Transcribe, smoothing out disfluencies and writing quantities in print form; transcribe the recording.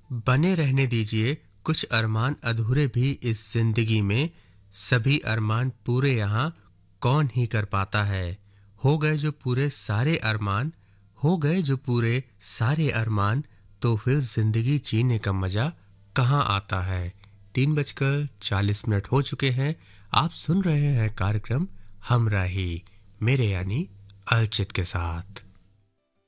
बने रहने दीजिए कुछ अरमान अधूरे भी इस जिंदगी में। सभी अरमान पूरे यहाँ कौन ही कर पाता है। हो गए जो पूरे सारे अरमान, हो गए जो पूरे सारे अरमान, तो फिर जिंदगी जीने का मजा कहाँ आता है। 3:40 हो चुके हैं। आप सुन रहे हैं कार्यक्रम हमराही, मेरे यानी अलचित के साथ।